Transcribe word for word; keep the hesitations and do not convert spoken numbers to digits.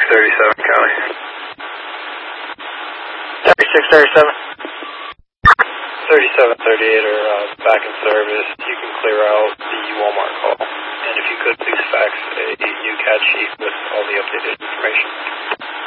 thirty-seven, County. thirty-six thirty-seven. thirty-seven thirty-eight are uh, back in service. You can clear out the Walmart call. And if you could, please fax a U C A D sheet with all the updated information.